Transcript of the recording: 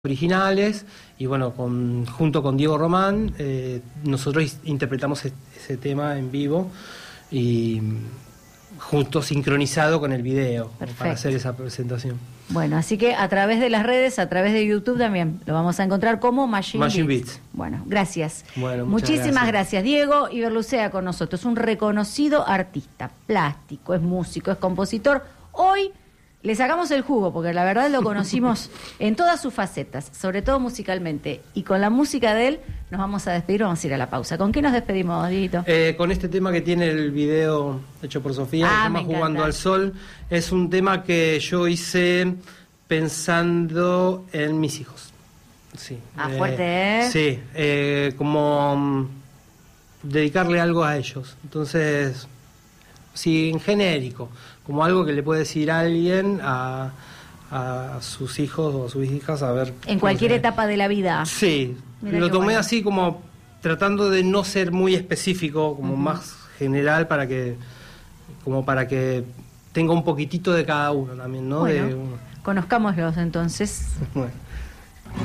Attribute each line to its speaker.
Speaker 1: originales y bueno, junto con Diego Román nosotros interpretamos ese tema en vivo y justo sincronizado con el video para hacer esa presentación.
Speaker 2: Bueno, así que a través de las redes, a través de YouTube también lo vamos a encontrar como Machine Beats. Bueno, gracias.
Speaker 1: Bueno,
Speaker 2: muchísimas gracias. Diego Iberlucea con nosotros, un reconocido artista plástico, es músico, es compositor. Hoy le sacamos el jugo, porque la verdad lo conocimos en todas sus facetas, sobre todo musicalmente. Y con la música de él nos vamos a despedir, vamos a ir a la pausa. ¿Con qué nos despedimos, Dieguito?
Speaker 1: Con este tema que tiene el video hecho por Sofía, se llama Jugando al Sol. Es un tema que yo hice pensando en mis hijos. Sí.
Speaker 2: Fuerte, ¿eh?
Speaker 1: Sí, como dedicarle algo a ellos. Entonces, sí, en genérico, como algo que le puede decir alguien a sus hijos o a sus hijas, a ver.
Speaker 2: En cualquier etapa de la vida.
Speaker 1: Sí, lo tomé así como tratando de no ser muy específico, como más general para que tenga un poquitito de cada uno también, ¿no?
Speaker 2: Bueno, conozcámoslos entonces.
Speaker 1: Bueno.